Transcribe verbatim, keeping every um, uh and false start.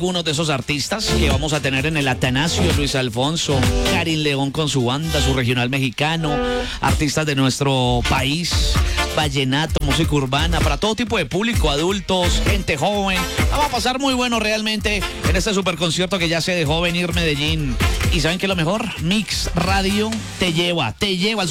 algunos de esos artistas que vamos a tener en el Atanasio: Luis Alfonso, Karin León con su banda, su regional mexicano, artistas de nuestro país, vallenato, música urbana, para todo tipo de público, adultos, gente joven. Vamos a pasar muy bueno realmente en este super concierto que ya se dejó venir Medellín. Y ¿saben qué es lo mejor? Mix Radio te lleva, te lleva al